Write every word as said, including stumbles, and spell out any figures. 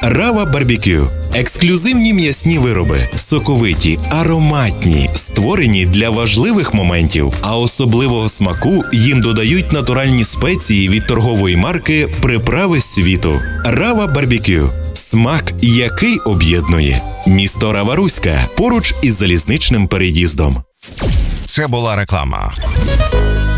Рава Барбекю – ексклюзивні м'ясні вироби, соковиті, ароматні, створені для важливих моментів, а особливого смаку їм додають натуральні спеції від торгової марки «Приправи світу». Рава Барбекю – смак, який об'єднує. Місто Рава-Руська, поруч із залізничним переїздом. Це була реклама.